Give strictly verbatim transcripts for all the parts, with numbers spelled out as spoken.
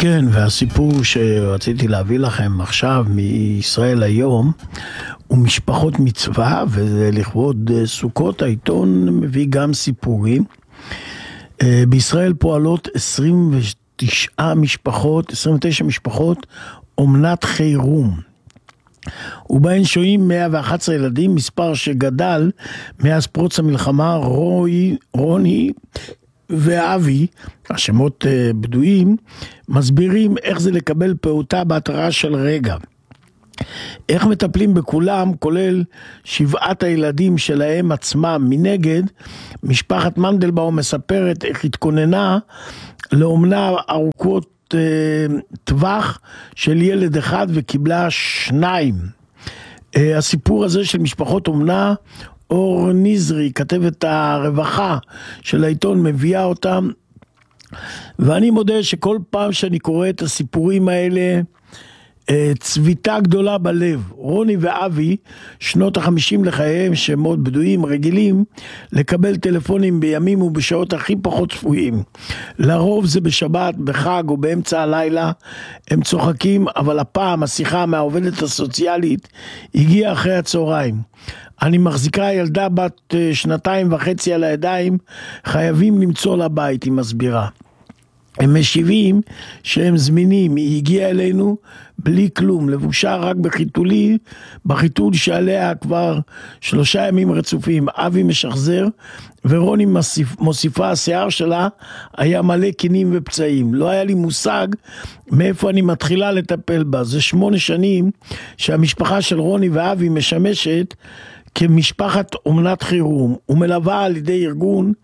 כן, והסיפור שרציתי להביא לכם עכשיו מישראל היום הוא משפחות מצווה, וזה לכבוד סוכות. העיתון מביא גם סיפורים. בישראל פועלות עשרים ותשע משפחות, עשרים ותשע משפחות אומנת חירום, ובהן שוהים מאה ואחד עשר ילדים, מספר שגדל מאז פרוץ המלחמה. רוי, רוני ואבי, השמות בדויים, מסבירים איך זה לקבל פעוטה בהתראה של רגע, איך מטפלים בכולם, כולל שבעת הילדים שלהם עצמם. מנגד, משפחת מנדלבאום מספרת איך התכוננה לאומנה ארוכות אה, טווח של ילד אחד וקיבלה שניים. אה, הסיפור הזה של משפחות אומנה, אור נזרי, כתבת הרווחה של העיתון, מביאה אותם, ואני מודה שכל פעם שאני קורא את הסיפורים האלה, צביטה גדולה בלב. רוני ואבי, שנות החמישים לחייהם, שמות בדויים, רגילים לקבל טלפונים בימים ובשעות הכי פחות צפויים. לרוב זה בשבת, בחג או באמצע הלילה. הם צוחקים, אבל הפעם השיחה מהעובדת הסוציאלית הגיעה אחרי הצהריים. אני מחזיקה ילדה בת שנתיים וחצי על הידיים, חייבים למצוא לבית, היא מסבירה. הם משיבים שהם זמינים. היא הגיעה אלינו בלי כלום, לבושה רק בחיתולי, בחיתול שעליה כבר שלושה ימים רצופים. אבי משחזר, ורוני מוסיף, מוסיפה, השיער שלה היה מלא קינים ופצעים. לא היה לי מושג מאיפה אני מתחילה לטפל בה. זה שמונה שנים שהמשפחה של רוני ואבי משמשת כמשפחת אומנת חירום, ומלווה על ידי ארגון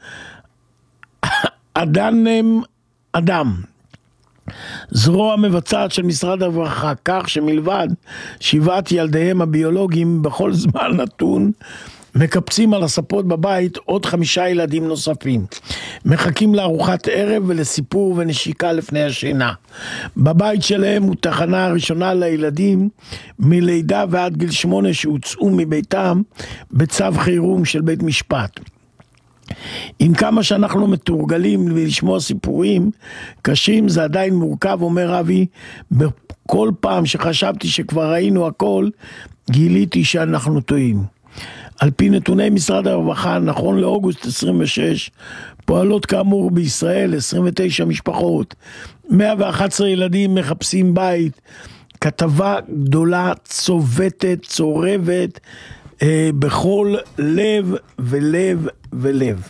אדנם אדם, זרוע מבצעת של משרד הרווחה, כך שמלבד שבעת ילדיהם הביולוגיים בכל זמן נתון מקפצים על הספות בבית עוד חמישה ילדים נוספים, מחכים לארוחת ערב ולסיפור ונשיקה לפני השינה. בבית שלהם הוא תחנה הראשונה לילדים מלידה ועד גיל שמונה שהוצאו מביתם בצו חירום של בית משפט. עם כמה שאנחנו מתורגלים לשמוע סיפורים קשים, זה עדיין מורכב, אומר אבי. בכל פעם שחשבתי שכבר ראינו הכל, גיליתי שאנחנו טועים. על פי נתוני משרד הרווחה, נכון לאוגוסט עשרים ושש, פועלות כאמור בישראל עשרים ותשע משפחות, מאה ואחד עשר ילדים מחפשים בית. כתבה גדולה, צובטת, צורבת, אה, בכל לב ולב ולב.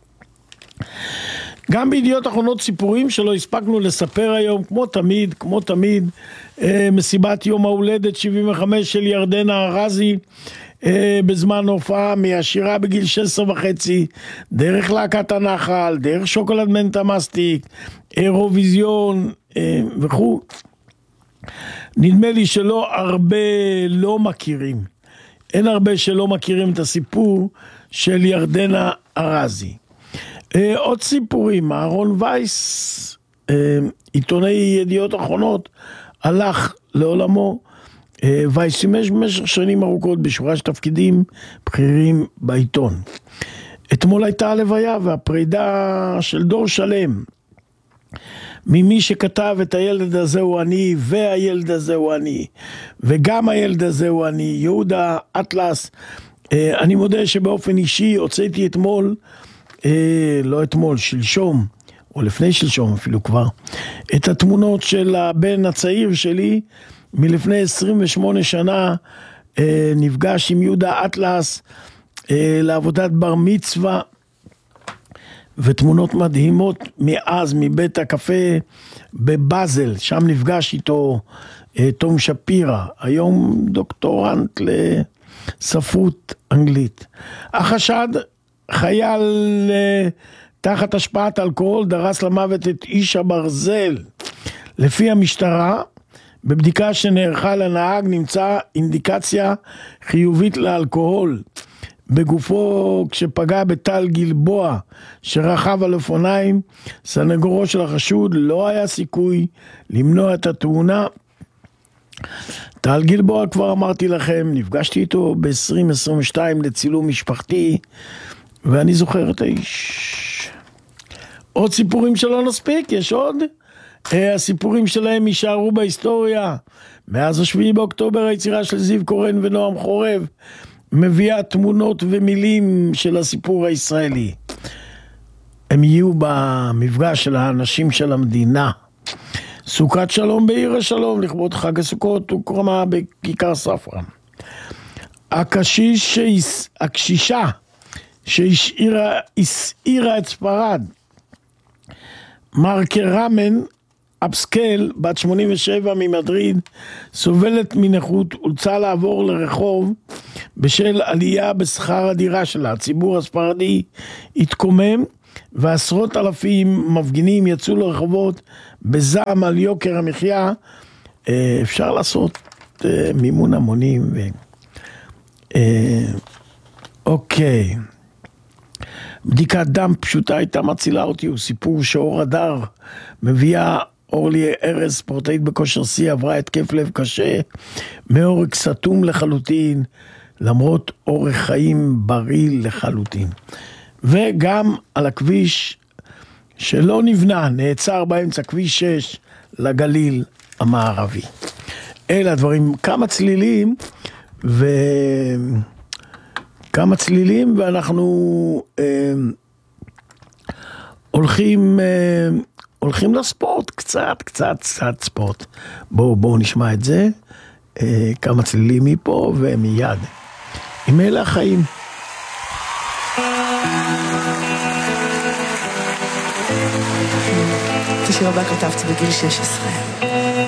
גם בידיעות אחרונות סיפורים שלא הספקנו לספר היום, כמו תמיד, כמו תמיד, אה, מסיבת יום ההולדת שבעים וחמש של ירדנה ארזי, אה, בזמן הופעה מהשירה בגיל שש עשרה וחצי, דרך להקת הנחל, דרך שוקולד מנטה מסטיק, אירוויזיון אה, וכו'. נדמה לי שלא הרבה לא מכירים. אין הרבה שלא מכירים את הסיפור של ירדנה ארזי. אה, עוד סיפורים, אהרון וייס, אה, עיתונאי ידיעות אחרונות, הלך לעולמו. אה, וייס שימש במשך שנים ארוכות בשורה של תפקידים בכירים בעיתון. אתמול הייתה הלוויה והפרידה של דור שלם, ממי שכתב את הילד הזה הוא אני, והילד הזה הוא אני, וגם הילד הזה הוא אני, יהודה אטלס. אני מודה שבאופן אישי הוצאתי אתמול, לא אתמול, שלשום, או לפני שלשום אפילו כבר, את התמונות של הבן הצעיר שלי, מלפני עשרים ושמונה שנה, נפגש עם יהודה אטלס לעבודת בר מצווה, ותמונות מדהימות מאז, מבית הקפה בבאזל, שם נפגש איתו תום שפירה, היום דוקטורנט לספרות אנגלית. החשד, חייל תחת השפעת אלכוהול, דרס למוות את איש הברזל. לפי המשטרה, בבדיקה שנערכה לנהג נמצא אינדיקציה חיובית לאלכוהול בגופו כשפגע בטל גלבוע שרכב על אופניים. סנגורו של החשוד, לא היה סיכוי למנוע את התאונה. טל גלבוע, כבר אמרתי לכם, נפגשתי איתו ב-עשרים עשרים ושתיים לצילום משפחתי, ואני זוכר את האיש. עוד סיפורים שלא נספיק, יש עוד. הסיפורים שלהם יישארו בהיסטוריה. מאז השביעי באוקטובר היצירה של זיו קורן ונועם חורב מביאה תמונות ומילים של הסיפור הישראלי. הם יהיו במפגש של האנשים של המדינה. סוכת שלום בעיר השלום לכבוד חג הסוכות וקרמה בכיכר ספרא. הקשיש, הקשישה שהשאירה הסעירה את ספרד, מרקה רמן אבסקל, בת שמונים ושבע ממדריד, סובלת מנכות, אולצה לעבור לרחוב בשל עלייה בשכר הדירה שלה. הציבור הספרדי התקומם ועשרות אלפים מפגינים יצאו לרחובות בזעם על יוקר המחיה. אפשר לעשות מימון המונים ו... אוקיי, בדיקת דם פשוטה הייתה מצילה אותי. הוא סיפור שאור הדר מביאה. אורלי ארז, ספורטאית בכושר שיא, עברה התקף לב קשה מעורק סתום לחלוטין, למרות אורך חיים בריא לחלוטין. וגם על הכביש שלא נבנה, נעצר באמצע, כביש שש לגליל המערבי. אלה הדברים, כמה צלילים ו... כמה צלילים ואנחנו אה, הולכים... אה, הולכים לספורט, קצת, קצת, קצת ספורט. בואו, בואו נשמע את זה. אה, כמה צלילים מפה ומיד. עם אלה החיים. את השיר הבא כתבתי בגיל שש עשרה.